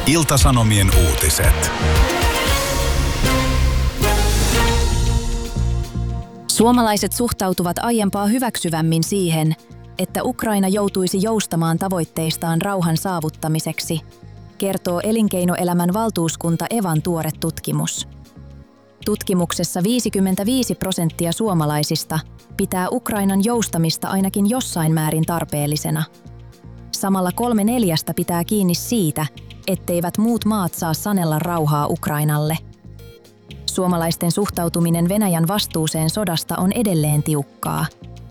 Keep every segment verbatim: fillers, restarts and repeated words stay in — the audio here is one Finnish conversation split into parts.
Ilta-Sanomien uutiset. Suomalaiset suhtautuvat aiempaa hyväksyvämmin siihen, että Ukraina joutuisi joustamaan tavoitteistaan rauhan saavuttamiseksi, kertoo Elinkeinoelämän valtuuskunta Evan tuore tutkimus. Tutkimuksessa viisikymmentäviisi prosenttia suomalaisista pitää Ukrainan joustamista ainakin jossain määrin tarpeellisena. Samalla kolme neljästä pitää kiinni siitä, etteivät muut maat saa sanella rauhaa Ukrainalle. Suomalaisten suhtautuminen Venäjän vastuuseen sodasta on edelleen tiukkaa.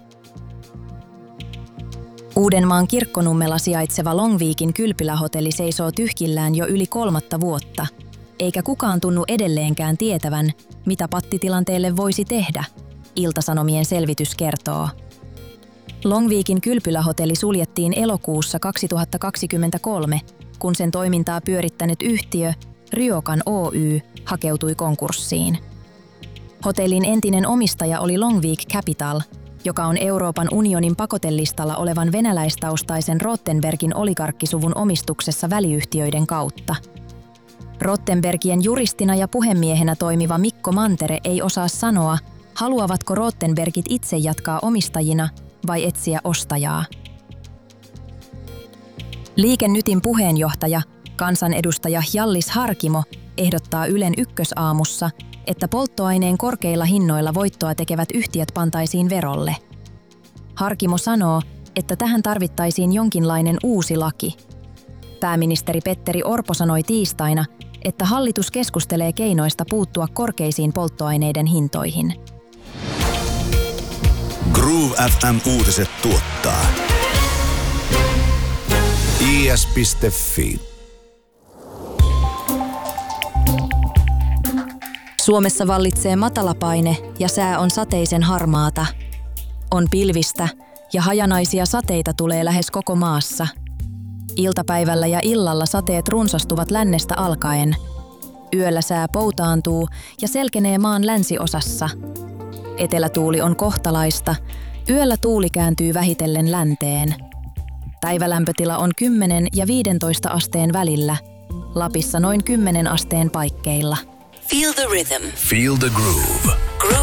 Uudenmaan Kirkkonummella sijaitseva Longviikin kylpylähotelli seisoo tyhjillään jo yli kolmatta vuotta, eikä kukaan tunnu edelleenkään tietävän, mitä pattitilanteelle voisi tehdä, Ilta-Sanomien selvitys kertoo. Longviikin kylpylähotelli suljettiin elokuussa kaksituhattakaksikymmentäkolme, kun sen toimintaa pyörittänyt yhtiö Ryokan Oy hakeutui konkurssiin. Hotellin entinen omistaja oli Longviik Capital, joka on Euroopan unionin pakotelistalla olevan venäläistaustaisen Rottenbergin oligarkkisuvun omistuksessa väliyhtiöiden kautta. Rottenbergien juristina ja puhemiehenä toimiva Mikko Mantere ei osaa sanoa, haluavatko Rottenbergit itse jatkaa omistajina vai etsiä ostajaa. Liike Nytin puheenjohtaja, kansanedustaja Hjallis Harkimo, ehdottaa Ylen Ykkösaamussa, että polttoaineen korkeilla hinnoilla voittoa tekevät yhtiöt pantaisiin verolle. Harkimo sanoo, että tähän tarvittaisiin jonkinlainen uusi laki. Pääministeri Petteri Orpo sanoi tiistaina, että hallitus keskustelee keinoista puuttua korkeisiin polttoaineiden hintoihin. Groove F M-uutiset tuottaa I S piste Fi. Suomessa vallitsee matalapaine ja sää on sateisen harmaata. On pilvistä ja hajanaisia sateita tulee lähes koko maassa. Iltapäivällä ja illalla sateet runsastuvat lännestä alkaen. Yöllä sää poutaantuu ja selkenee maan länsiosassa. Etelätuuli on kohtalaista, yöllä tuuli kääntyy vähitellen länteen. Päivälämpötila on kymmenen ja viisitoista asteen välillä, Lapissa noin kymmenen asteen paikkeilla. Feel the rhythm. Feel the groove.